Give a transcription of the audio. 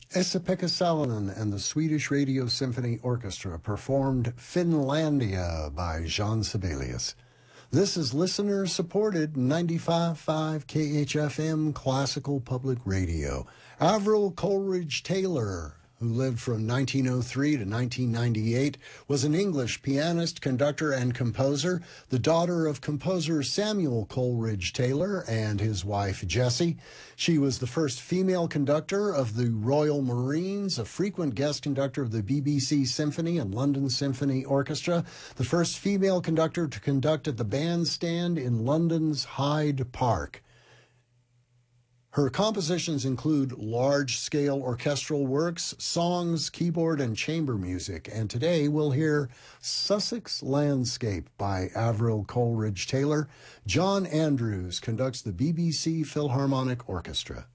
Esa-Pekka Salonen and the Swedish Radio Symphony Orchestra performed Finlandia by Jean Sibelius. This is listener-supported 95.5 KHFM Classical Public Radio. Avril Coleridge Taylor, who lived from 1903 to 1998, was an English pianist, conductor, and composer, the daughter of composer Samuel Coleridge Taylor and his wife Jessie. She was the first female conductor of the Royal Marines, a frequent guest conductor of the BBC Symphony and London Symphony Orchestra, the first female conductor to conduct at the bandstand in London's Hyde Park. Her compositions include large-scale orchestral works, songs, keyboard, and chamber music. And today we'll hear Sussex Landscape by Avril Coleridge Taylor. John Andrews conducts the BBC Philharmonic Orchestra.